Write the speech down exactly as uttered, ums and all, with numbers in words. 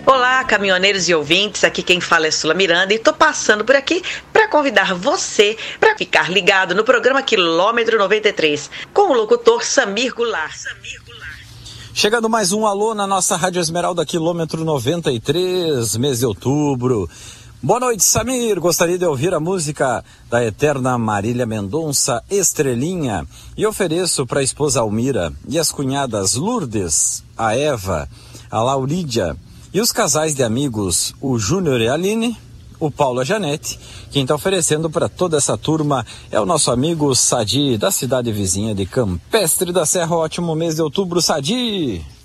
Olá, caminhoneiros e ouvintes, aqui quem fala é Sula Miranda e estou passando por aqui para convidar você para ficar ligado no programa Quilômetro noventa e três, com o locutor Samir Goulart. Samir Goulart. Chegando mais um alô na nossa Rádio Esmeralda Quilômetro noventa e três, mês de outubro. Boa noite, Samir. Gostaria de ouvir a música da eterna Marília Mendonça, Estrelinha, e ofereço para a esposa Almira e as cunhadas Lourdes, a Eva, a Laurídia e os casais de amigos, o Júnior e a Aline, o Paulo e a Janete. Quem está oferecendo para toda essa turma é o nosso amigo Sadi, da cidade vizinha de Campestre da Serra. Ótimo mês de outubro, Sadi!